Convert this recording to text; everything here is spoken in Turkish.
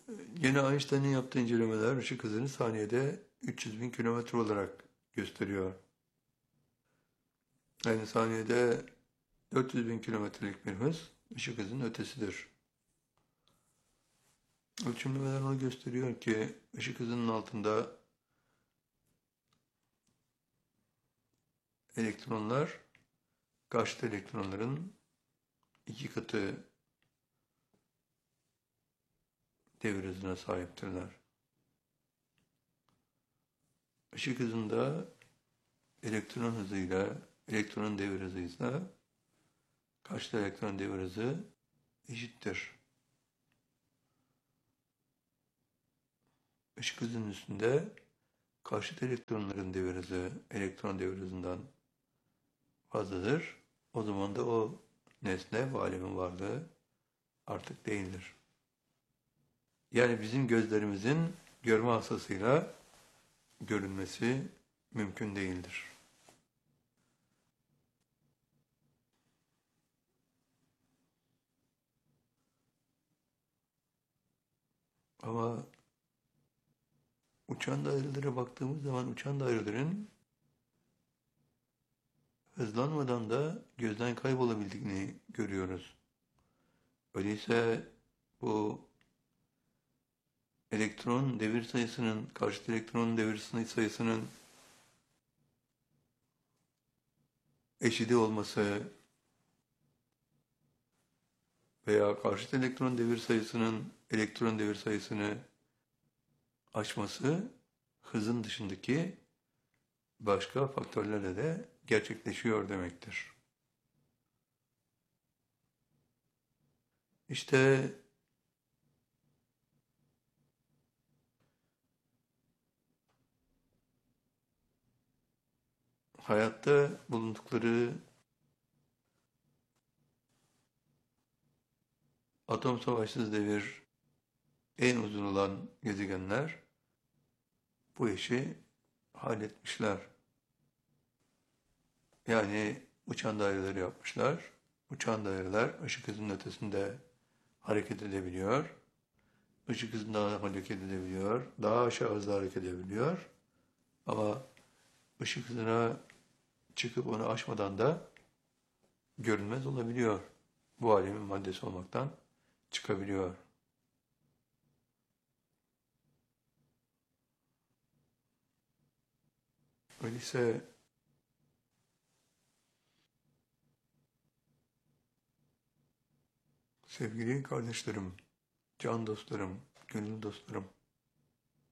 Yine Einstein'ın yaptığı incelemeler ışık hızını saniyede 300 bin kilometre olarak gösteriyor. Yani saniyede 400 bin kilometrelik bir hız ışık hızının ötesidir. Ölçümlemeler onu gösteriyor ki ışık hızının altında elektronlar karşıt elektronların 2 katı devir hızına sahiptirler. Işık hızında elektron hızıyla elektronun devir hızıysa karşıt elektron devir hızı eşittir. Işık hızının üstünde karşıt elektronların devir hızı elektron devir hızından fazladır. O zaman da o nesne, bu alemin varlığı artık değildir. Yani bizim gözlerimizin görme hastasıyla görünmesi mümkün değildir. Ama uçan dairelara baktığımız zaman uçan dairelerin hızlanmadan da gözden kaybolabildiğini görüyoruz. Öyleyse bu elektron devir sayısının, karşıt elektron devir sayısının eşit olması veya karşıt elektron devir sayısının elektron devir sayısını aşması hızın dışındaki başka faktörlerle de gerçekleşiyor demektir. İşte hayatta bulundukları atom savaşsız devir en uzun olan gezegenler bu işi halletmişler. Yani uçan daireleri yapmışlar. Uçan daireler ışık hızının ötesinde hareket edebiliyor. Işık hızından hareket edebiliyor. Daha aşağı hızla hareket edebiliyor. Ama ışık hızına çıkıp onu aşmadan da görünmez olabiliyor. Bu alemin maddesi olmaktan çıkabiliyor. Öyleyse sevgili kardeşlerim, can dostlarım, gönül dostlarım,